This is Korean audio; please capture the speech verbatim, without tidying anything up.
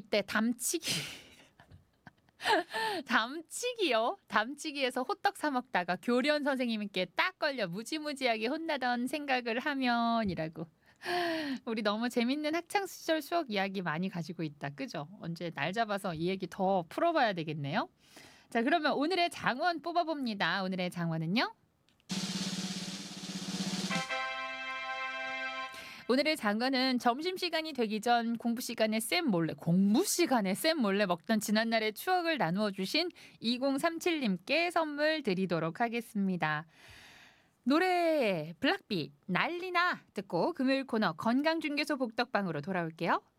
그때 담치기 담치기요? 담치기에서 호떡 사 먹다가 교련 선생님께 딱 걸려 무지무지하게 혼나던 생각을 하면이라고. 우리 너무 재밌는 학창 시절 추억 이야기 많이 가지고 있다. 그죠? 언제 날 잡아서 이 얘기 더 풀어봐야 되겠네요. 자, 그러면 오늘의 장원 뽑아봅니다. 오늘의 장원은요? 오늘의 장원은 점심시간이 되기 전 공부 시간에 쌤 몰래 공부 시간에 쌤 몰래 먹던 지난날의 추억을 나누어 주신 이공삼칠님께 선물 드리도록 하겠습니다. 노래 블락비 난리나 듣고 금요일 코너 건강중개소 복덕방으로 돌아올게요.